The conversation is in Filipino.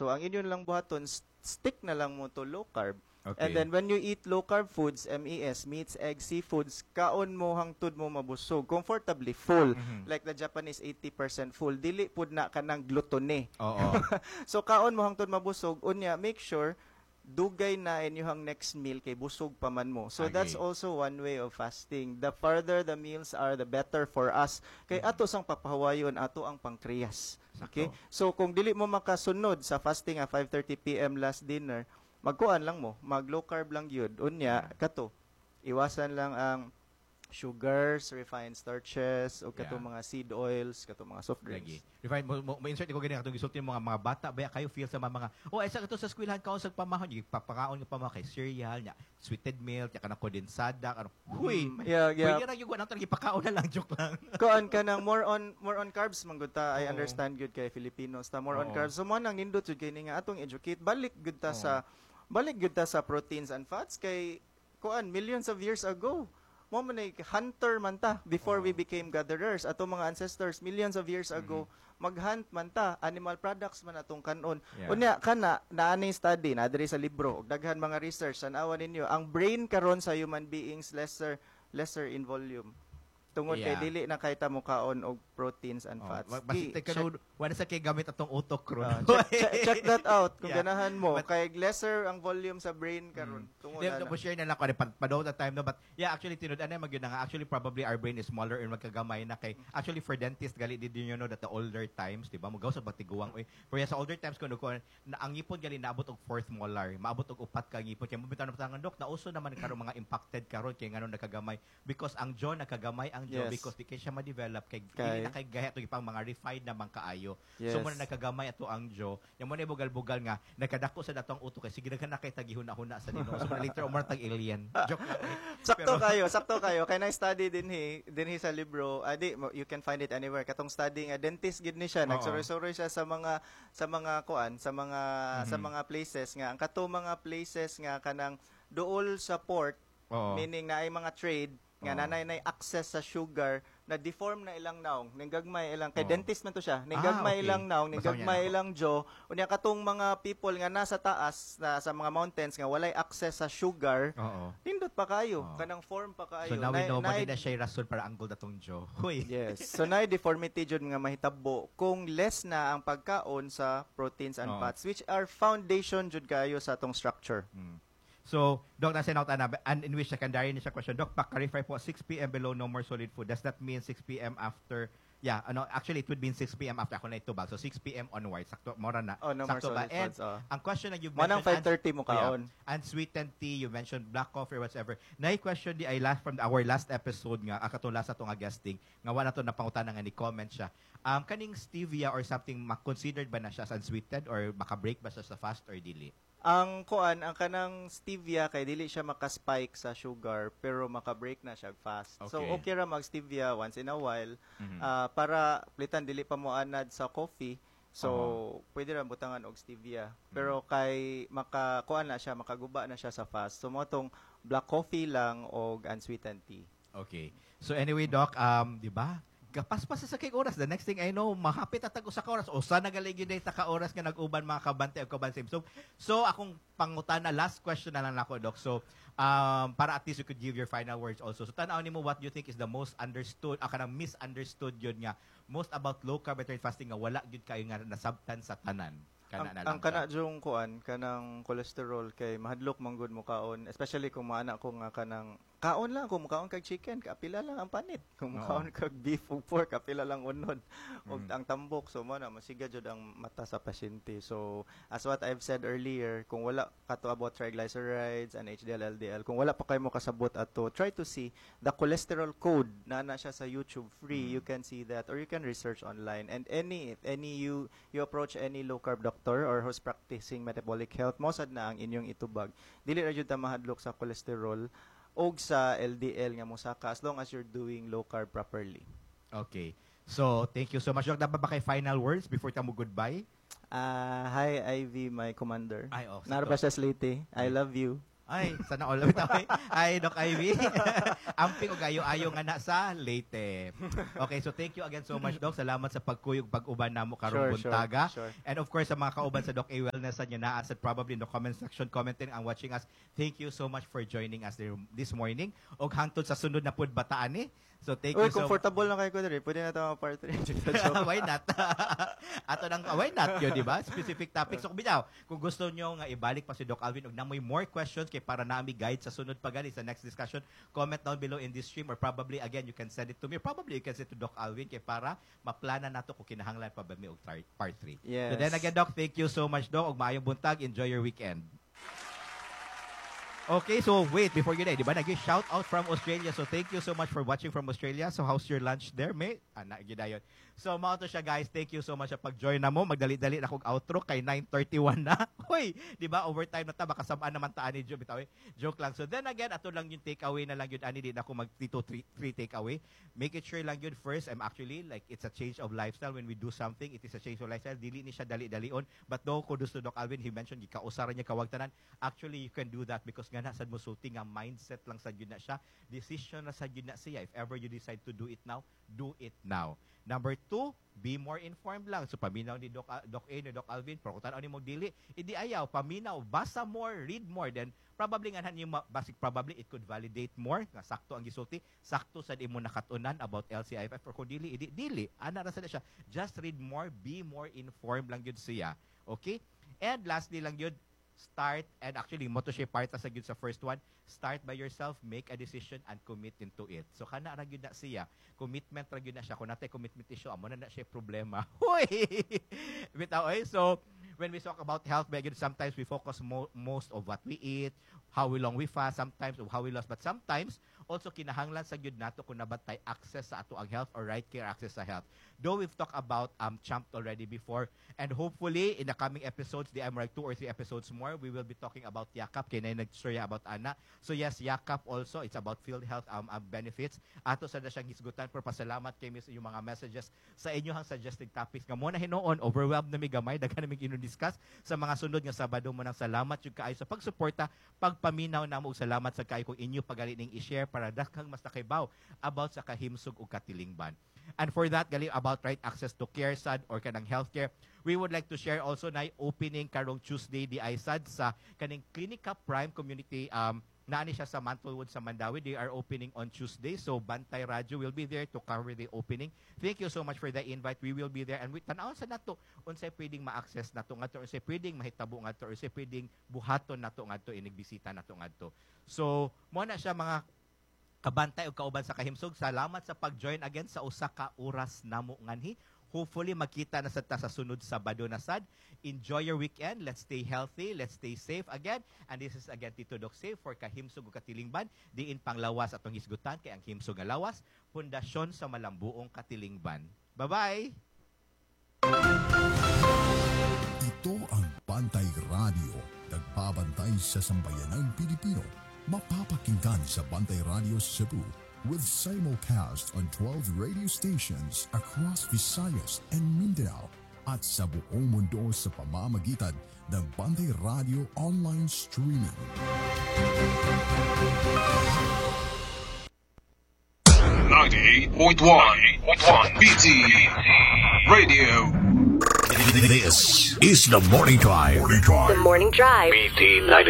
So ang inyo lang buhaton, stick na lang mo to low carb. Okay. And then when you eat low carb foods, MES, meats, eggs, seafoods, kaon mo hangtod mo mabusog, comfortably full. Like the Japanese 80% full, dili pud na kanang gluttony. Oo. So kaon mo hangtod mabusog, unya make sure dugay na inyong next meal kay busog pa man mo. So that's also one way of fasting. The further the meals are, the better for us. Kay ato sang papahawayon, ato ang pancreas. Okay? So kung dili mo makasunod sa fasting 5:30 PM last dinner, magkuan lang mo, mag low carb lang yun. Unya, kato, iwasan lang ang sugars, refined starches, o kato mga seed oils, kato mga soft drinks. Refined, mo insert ko ganyan katong gisulti mga bata, baya kayo feel sa mga, isa ito sa eskwelahan kaon sa pamahon, pagpakaon nga pamahon kay cereal, nya, sweetened milk, nya kanang kondensada, kanang, huy, huy, yan yung talaga ipakaon na lang, joke lang. Kuan ka nang more on carbs, mangguta, I understand good kay Filipinos, ta more on carbs. So mo nang nindot jud kay nga atong educate, balik gud ta sa proteins and fats kay kuan millions of years ago. Mo man hunter man ta before we became gatherers. Ato mga ancestors millions of years ago maghunt man ta, animal products man atong kanon. Unya kana naani study na diri sa libro ug daghan mga research san-awan ninyo ang brain karon sa human beings lesser in volume. Tungod kay dili na kay ta mo kaon og proteins and fats. Basta karon wala sa kay gamit atong utok ron. Check that out kung ganahan mo kay lesser ang volume sa brain karon. Tungod na. Share na lang ko padawon ta time no, but actually tinud ana magyud nga actually probably our brain is smaller and magkagamay na kay actually for dentist gali did you know that the older times di ba mo gaw sa batiguang pero sa older times kuno na ang ngipon gali naabot og fourth molar, maabot og upat ka ngipon kay mo bitaw na patangan dok nauso naman karon mga impacted karon kay ngano nakagamay because ang jaw nakagamay ang jaw because di kay siya ma-develop kay dili na kay gaya to ipang mga refined na kaayo. So mo na nakagamay ato ang jaw. Yang mo na bugal-bugal nga nagkadako sa datong utok kay sige na kay tagihuna-huna sa Ginoo. So later umar tag alien. Joke lang. Sakto kayo. Kay na study dinhi sa libro. You can find it anywhere. Katong study nga dentist gid ni siya. Nagsuroy-suroy siya sa mga places nga ang kato mga places nga kanang duol sa port, meaning na ay mga trade nga nanay access sa sugar na deform na ilang naong ninggagmay ilang kay dentist man to siya ninggagmay ilang naong ninggagmay ilang jaw unya katong mga people nga nasa taas na sa mga mountains nga walay access sa sugar nindot pa kayo kanang form pa kayo so now we know na siya rason para angle datong jaw yes so na deformity jud nga mahitabo kung less na ang pagkaon sa proteins and fats which are foundation jud kayo sa atong structure. So, Doc, nasa out na, and in which secondary ni siya question, Doc, pa-clarify po, 6 p.m. below, no more solid food. Does that mean 6 p.m. after, actually, it would mean 6 p.m. after ako na itubag. So, 6 p.m. onwards. Sakto, mora na. No sakto more solid and foods. Ang question na you mentioned, manang 5:30 mo kaon. Unsweetened tea, you mentioned black coffee or whatever. Na-question di ay from our last episode nga, akatula sa itong guesting, nga wala to napangutan nga ni comment siya. Kaning stevia or something, considered ba na siya as unsweetened or makabreak ba siya sa fast or dili? Ang kanang stevia kay dili siya maka-spike sa sugar pero maka-break na siya fast. So okay ra mag stevia once in a while para plitan dili pa mo anad sa coffee. So pwede ra butangan og stevia. Pero kay makakuan na siya, makaguba na siya sa fast. So mo tong black coffee lang og unsweetened tea. Okay. So anyway, Doc, di ba? Kapaspas sa kay oras. The next thing I know, mahapit at sa ka oras. O sana galigid na ita ka oras nga nag-uban mga kabante o kabansim. So akong pangutan na last question na lang ako, Doc. So para at least you could give your final words also. So tanaw nimo what you think is the most understood, kanang misunderstood yun nga, most about low carb intermittent fasting nga wala gyud kayo nga nasabtan sa tanan. Ang kana jung kuan kanang cholesterol kay mahadlok manggod mo kaon, especially kung maana ko nga kanang kaon lang kung kaon kag chicken kapila lang ang panit, kung kaon kag beef ug pork kapila lang unod ug ang tambok, so mo na masiga jud ang mata sa pasyente. So as what I've said earlier, kung wala kato about triglycerides and HDL LDL, kung wala pa kay mo kasabot ato, try to see the cholesterol code na siya sa YouTube free. You can see that or you can research online, and any you approach any low carb doctor or who's practicing metabolic health, mosad na ang inyong itubag dili ra jud ta mahadlok sa cholesterol og sa LDL nga mosaka as long as you're doing low carb properly. Okay. So, thank you so much. Doc, dapat ba kay final words before ta mo goodbye? Hi, Ivy, my commander. Ay, Narba siya slate. I love you. Ay, sana all of it. Ay, Doc Ivy. Amping og ayo-ayo nga na sa Leyte. Okay, so thank you again so much, Doc. Salamat sa pagkuyog pag-uban namo karong buntaga. Sure. And of course, sa mga kauban sa Doc A Wellness sa na at probably in the comment section commenting and watching us. Thank you so much for joining us this morning. Og hangtod sa sunod na pud bataan ni. So thank you so much. Comfortable lang kayo ko diri. Pwede na ta part 3. Why not? Ato nang why not yun, di ba? Specific topics. So bitaw, kung gusto nyo nga ibalik pa si Doc Alvin og namoy more questions kay para naami guide sa sunod pa gali sa next discussion, comment down below in this stream or probably again you can send it to me. Or probably you can send it to Doc Alvin kay para maplana nato kung kinahanglan pa ba mi og part 3. Yes. So then again, Doc, thank you so much, Doc. Og maayong buntag. Enjoy your weekend. Okay, so wait, before you di ba nag-shout out from Australia. So thank you so much for watching from Australia. So how's your lunch there, mate? Gidayon. So mao to siya, guys. Thank you so much sa pag-join na mo. Magdali-dali na kong outro kay 9:31 na. Hoy, di ba overtime na ta baka sabaan naman ta ani bitaw. Joke lang. So then again, ato lang yung takeaway na lang yun ani din ako mag-tito 3 takeaway. Make it sure lang yun first. I'm actually like it's a change of lifestyle when we do something. It is a change of lifestyle. Dili ni siya dali-dalion. But though kudos to Doc Alvin, he mentioned gikausaran niya kawagtanan. Actually, you can do that because nga sad mo sulti nga mindset lang sad yun na siya. Decision na sad yun na siya. If ever you decide to do it now, do it now. Number 2, be more informed lang. So, paminaw ni Doc A, ni Doc Alvin, pero kung tanaw ni mong dili, hindi ayaw, paminaw, basa more, read more, then probably nga yung basic probably it could validate more, nga sakto ang gisulti, sakto sa di mo nakatunan about LCIFF, or kung dili, dili, ana ra sad siya. Just read more, be more informed lang yun siya. Okay? And lastly lang yun, start, and actually, mo to siya part sa yun sa first one, start by yourself, make a decision, and commit into it. So, kana ra yun na siya. Commitment ra yun na siya. Kung natay commitment issue, amo na siya problema. Hoy! Bitaw, so, when we talk about health, sometimes we focus most of what we eat, how long we fast, sometimes of how we lost, but sometimes, also kinahanglan sa gyud nato kung nabatay access sa ato ang health or right care access sa health. Though we've talked about CHAMP already before, and hopefully in the coming episodes, I'm like 2 or 3 episodes more, we will be talking about Yakap. Kaya na nag-story about Ana. So yes, Yakap also, it's about field health benefits. Ato sa na siyang hisgutan, pero pasalamat kay Miss yung mga messages sa inyong suggested topics. Nga muna hinoon, overwhelmed na mi gamay, daghan na mi ino-discuss sa mga sunod nga Sabado mo nang salamat yung kaayo sa pagsuporta, pagpaminaw na mo, salamat sa kaayo kung inyo pagaling i-share para daghang mas nakaibaw about sa kahimsog o katilingban. And for that, gali about right access to care sad or kanang healthcare, we would like to share also na opening karong Tuesday di ISAD sa kaning Clinica Prime Community naani siya sa Mantlewood sa Mandawi. They are opening on Tuesday. So Bantay Radio will be there to cover the opening. Thank you so much for the invite. We will be there and we tanaw sa nato unsay pwedeng ma-access nato ngadto, unsay pwedeng mahitabo ngadto, unsay pwedeng buhaton nato ngadto inigbisita nato ngadto. So mo na siya mga kabantay o kauban sa kahimsog. Salamat sa pag-join again sa usa ka oras namo nganhi. Hopefully magkita na sa sunod Sabado na sad. Enjoy your weekend. Let's stay healthy. Let's stay safe again. And this is again Tito Doc Safe for kahimsog o katilingban. Diin panglawas atong hisgutan kay ang himsog nga lawas, pundasyon sa malambuong katilingban. Bye-bye. Ito ang Bantay Radio, nagbabantay sa sambayanang Pilipino. Mapapakinggan sa Bantay Radio Cebu with simulcast on 12 radio stations across Visayas and Mindanao at sa buong mundo sa pamamagitan ng Bantay Radio online streaming. 98.1 BT Radio. This is the Morning Drive. The Morning Drive. BT 98.